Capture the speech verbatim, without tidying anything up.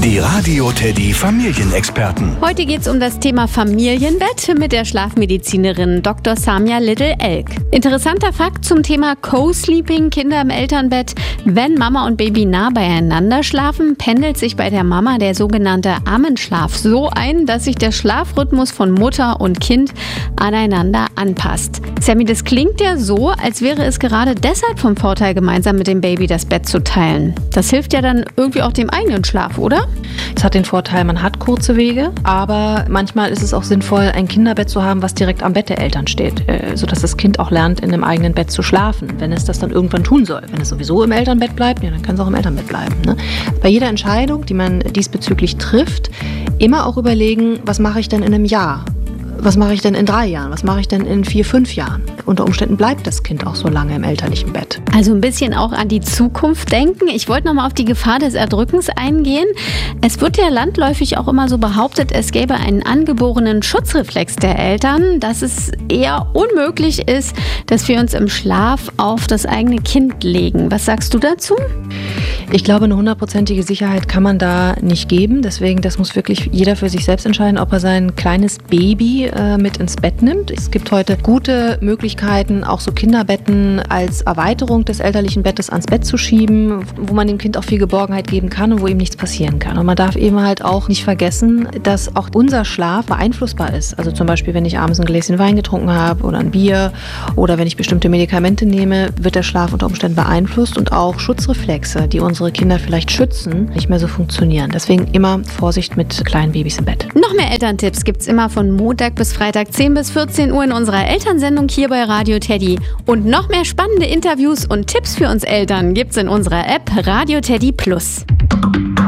Die Radio Teddy Familienexperten. Heute geht es um das Thema Familienbett mit der Schlafmedizinerin Doktor Samia Little-Elk. Interessanter Fakt zum Thema Co-Sleeping, Kinder im Elternbett. Wenn Mama und Baby nah beieinander schlafen, pendelt sich bei der Mama der sogenannte Ammenschlaf so ein, dass sich der Schlafrhythmus von Mutter und Kind aneinander anpasst. Sammy, das klingt ja so, als wäre es gerade deshalb vom Vorteil, gemeinsam mit dem Baby das Bett zu teilen. Das hilft ja dann irgendwie auch dem eigenen Schlaf, oder? Es hat den Vorteil, man hat kurze Wege, aber manchmal ist es auch sinnvoll, ein Kinderbett zu haben, was direkt am Bett der Eltern steht, sodass das Kind auch lernt, in einem eigenen Bett zu schlafen, wenn es das dann irgendwann tun soll. Wenn es sowieso im Elternbett bleibt, ja, dann kann es auch im Elternbett bleiben. Ne? Bei jeder Entscheidung, die man diesbezüglich trifft, immer auch überlegen, was mache ich denn in einem Jahr? Was mache ich denn in drei Jahren? Was mache ich denn in vier, fünf Jahren? Unter Umständen bleibt das Kind auch so lange im elterlichen Bett. Also ein bisschen auch an die Zukunft denken. Ich wollte nochmal auf die Gefahr des Erdrückens eingehen. Es wird ja landläufig auch immer so behauptet, es gäbe einen angeborenen Schutzreflex der Eltern, dass es eher unmöglich ist, dass wir uns im Schlaf auf das eigene Kind legen. Was sagst du dazu? Ich glaube, eine hundertprozentige Sicherheit kann man da nicht geben. Deswegen, das muss wirklich jeder für sich selbst entscheiden, ob er sein kleines Baby äh, mit ins Bett nimmt. Es gibt heute gute Möglichkeiten, auch so Kinderbetten als Erweiterung des elterlichen Bettes ans Bett zu schieben, wo man dem Kind auch viel Geborgenheit geben kann und wo ihm nichts passieren kann. Und man darf eben halt auch nicht vergessen, dass auch unser Schlaf beeinflussbar ist. Also zum Beispiel, wenn ich abends ein Gläschen Wein getrunken habe oder ein Bier oder wenn ich bestimmte Medikamente nehme, wird der Schlaf unter Umständen beeinflusst und auch Schutzreflexe, die unsere Kinder vielleicht schützen, nicht mehr so funktionieren. Deswegen immer Vorsicht mit kleinen Babys im Bett. Noch mehr Elterntipps gibt's immer von Montag bis Freitag zehn bis vierzehn Uhr in unserer Elternsendung hier bei Radio Teddy. Und noch mehr spannende Interviews und Tipps für uns Eltern gibt's in unserer App Radio Teddy Plus.